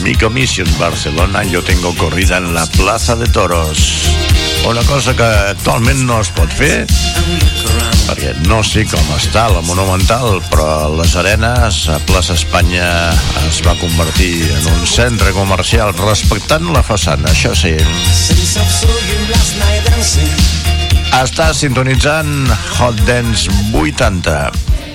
mi comisión Barcelona yo tengo corrida en la Plaza de Toros. Una cosa que actualment no es pot fer, perquè no sé com està la Monumental, però les Arenes, a Plaça Espanya, es va convertir en un centre comercial respectant la façana, això sí. Està sintonitzant Hot Dance 80.